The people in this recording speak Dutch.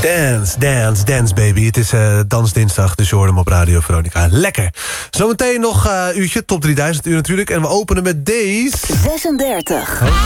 Dance, dance, dance baby. Het is dansdinsdag, dus je hoort hem op Radio Veronica. Lekker. Zometeen nog uurtje, top 3000 uur natuurlijk. En we openen met deze... 36.